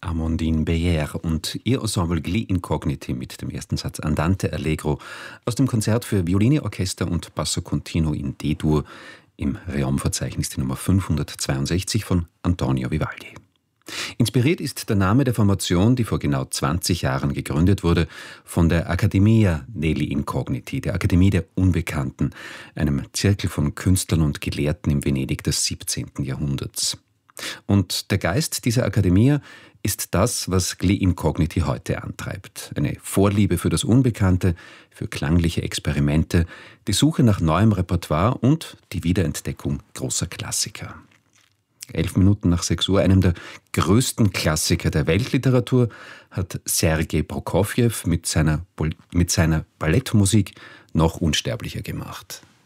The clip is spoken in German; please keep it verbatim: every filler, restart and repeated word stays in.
Amandine Beyer und ihr Ensemble Gli Incogniti mit dem ersten Satz Andante Allegro aus dem Konzert für Violine, Orchester und Basso Continuo in D-Dur im Reom-Verzeichnis die Nummer fünfhundertzweiundsechzig von Antonio Vivaldi. Inspiriert ist der Name der Formation, die vor genau zwanzig Jahren gegründet wurde, von der Accademia degli Incogniti, der Akademie der Unbekannten, einem Zirkel von Künstlern und Gelehrten im Venedig des siebzehnten Jahrhunderts. Und der Geist dieser Akademie ist das, was Gli Incogniti heute antreibt. Eine Vorliebe für das Unbekannte, für klangliche Experimente, die Suche nach neuem Repertoire und die Wiederentdeckung großer Klassiker. Elf Minuten nach sechs Uhr, einem der größten Klassiker der Weltliteratur, hat Sergei Prokofjew mit seiner, mit seiner Ballettmusik noch unsterblicher gemacht.